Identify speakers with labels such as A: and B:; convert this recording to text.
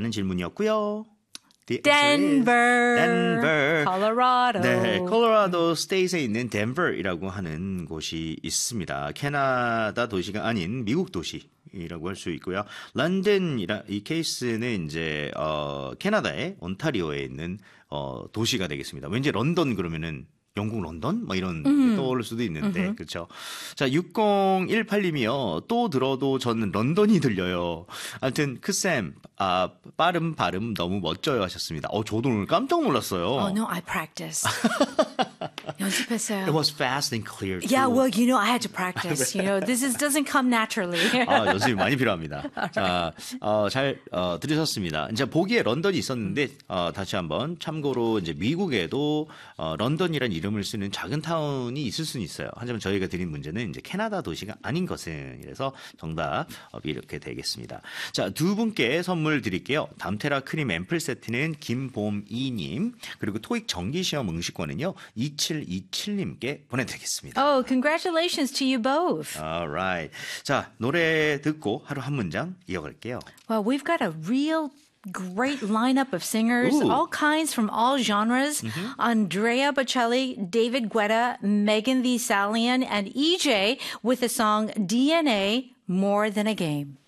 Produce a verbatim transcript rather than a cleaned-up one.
A: 라는 질문이었고요. The answer
B: Denver,
A: is Denver,
B: Colorado.
A: 네, 콜로라도 스테이트에 있는 덴버이라고 하는 곳이 있습니다. 캐나다 도시가 아닌 미국 도시라고 할 수 있고요. 런던이라 이 케이스는 이제 어, 캐나다의 온타리오에 있는 어, 도시가 되겠습니다. 왠지 런던 그러면은 영국 런던? 뭐 이런
B: 음.
A: 떠오를 수도 있는데, 그렇죠. 자, 육공일팔님이요. 또 들어도 저는 런던이 들려요. 아무튼 크쌤, 아, 빠른 발음 너무 멋져요 하셨습니다. 어, 저도 오늘 깜짝 놀랐어요.
B: Oh no, I practiced. 연습했어요.
A: It was fast and clear. Too.
B: Yeah, well, you know, I had to practice. You know, this is doesn't come naturally.
A: 아, 연습이 많이 필요합니다. 자, 어, 잘 어, 들으셨습니다. 이제 보기에 런던이 있었는데 어, 다시 한번 참고로 이제 미국에도 어, 런던이라는 이름을 쓰는 작은 타운이 있을 수는 있어요. 하지만 저희가 드린 문제는 이제 캐나다 도시가 아닌 것은 이래서 정답이 이렇게 되겠습니다. 자, 두 분께 선물 드릴게요. 담테라 크림 앰플 세트는 김봄이님 그리고 토익 정기시험 응시권은요 이칠이칠님께 보내드리겠습니다.
B: Oh, congratulations to you both.
A: Alright. 자, 노래 듣고 하루 한 문장 이어갈게요.
B: Well, we've got a real great lineup of singers,
A: Ooh.
B: all kinds from all genres. Mm-hmm. Andrea Bocelli, David Guetta, Megan Thee Stallion, and E J with the song D N A, More Than a Game.